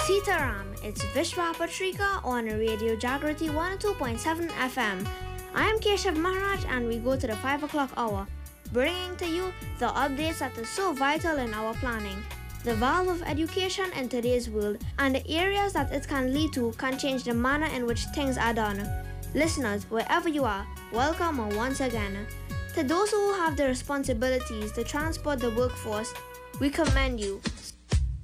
Sitaram, it's Vishwa Patrika on Radio Jagrati 102.7 FM. I am Keshav Maharaj and we go to the 5 o'clock hour, bringing to you the updates that are so vital in our planning. The value of education in today's world and the areas that it can lead to can change the manner in which things are done. Listeners, wherever you are, welcome once again. To those who have the responsibilities to transport the workforce, we commend you.